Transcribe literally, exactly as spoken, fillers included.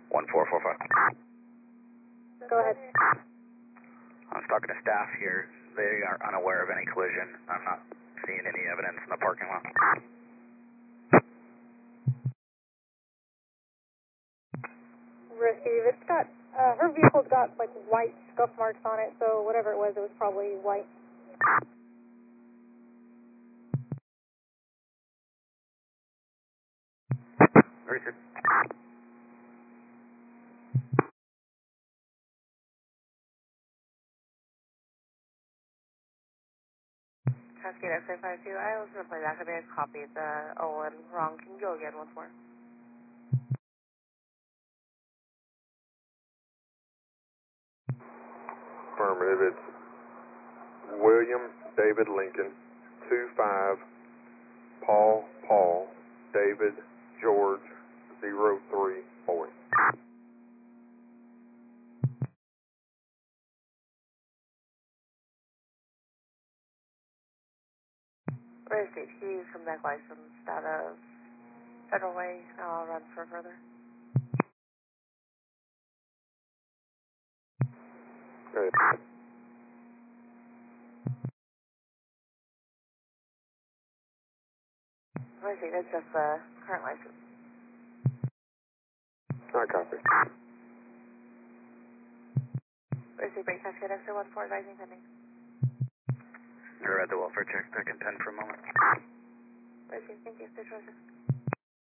one four four five. Go ahead. I was talking to staff here. They are unaware of any collision. I'm not seeing any evidence in the parking lot. Receive. It's got, uh, her vehicle's got like white scuff marks on it, so whatever it was, it was probably white. Receive. Cascade X-ray five two, I was going to play back. I think I copied the O and wrong. Can you go again once more? Affirmative. It's William David Lincoln, two five, Paul Paul David George zero three four. Where is H Q from back licensed out of Federal Way? I'll run for further. Okay. I see, that's just the current license. I copy. Receive break Cascade X-ray one four, advising pending. You're at the welfare check. Back in ten for a moment. Receive, thank you. Station one six.